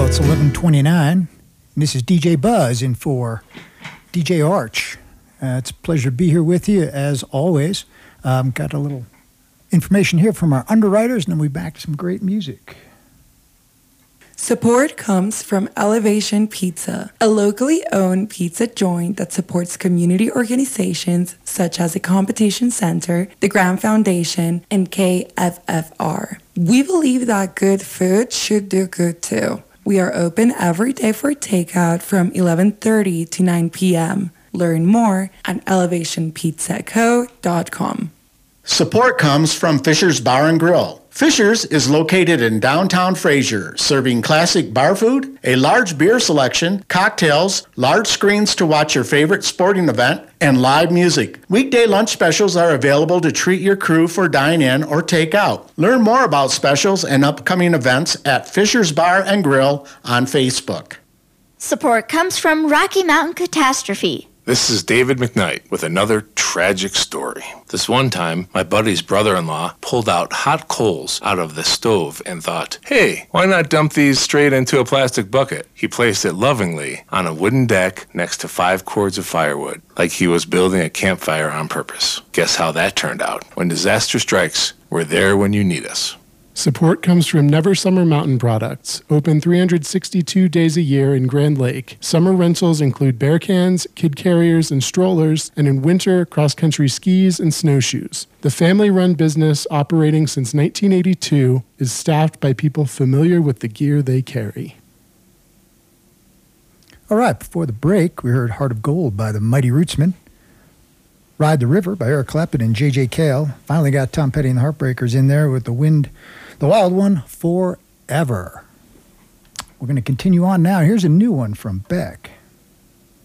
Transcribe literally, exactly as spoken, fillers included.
Well, it's eleven twenty-nine, and this is D J Buzz in for D J Arch. Uh, it's a pleasure to be here with you, as always. Um, got a little information here from our underwriters, and then we back to some great music. Support comes from Elevation Pizza, a locally owned pizza joint that supports community organizations such as the Competition Center, the Graham Foundation, and K F F R. We believe that good food should do good too. We are open every day for takeout from eleven thirty to nine p.m. Learn more at elevation pizza co dot com. Support comes from Fisher's Bar and Grill. Fisher's is located in downtown Fraser, serving classic bar food, a large beer selection, cocktails, large screens to watch your favorite sporting event, and live music. Weekday lunch specials are available to treat your crew for dine-in or take-out. Learn more about specials and upcoming events at Fisher's Bar and Grill on Facebook. Support comes from Rocky Mountain Catastrophe. This is David McKnight with another tragic story. This one time, my buddy's brother-in-law pulled out hot coals out of the stove and thought, hey, why not dump these straight into a plastic bucket? He placed it lovingly on a wooden deck next to five cords of firewood, like he was building a campfire on purpose. Guess how that turned out? When disaster strikes, we're there when you need us. Support comes from Never Summer Mountain Products, open three hundred sixty-two days a year in Grand Lake. Summer rentals include bear cans, kid carriers, and strollers, and in winter, cross-country skis and snowshoes. The family-run business, operating since nineteen eighty-two, is staffed by people familiar with the gear they carry. All right, before the break, we heard Heart of Gold by the Mighty Rootsmen. Ride the River by Eric Clapton and J J Cale. Finally got Tom Petty and the Heartbreakers in there with the wind, the wild one, Forever. We're going to continue on now. Here's a new one from Beck.